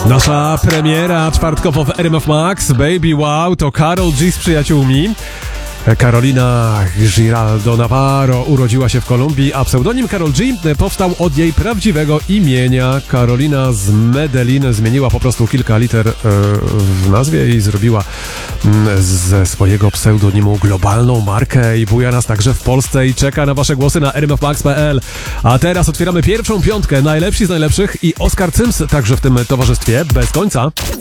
Nasza premiera czwartkowo w RMF Max, Baby Wow, to Karol G z przyjaciółmi. Carolina Giraldo Navarro urodziła się w Kolumbii, a pseudonim Karol G powstał od jej prawdziwego imienia. Karolina z Medellin zmieniła po prostu kilka liter w nazwie i zrobiła ze swojego pseudonimu globalną markę i buja nas także w Polsce i czeka na wasze głosy na rmfmax.pl. A teraz otwieramy pierwszą piątkę, najlepsi z najlepszych i Oskar Cyms także w tym towarzystwie bez końca.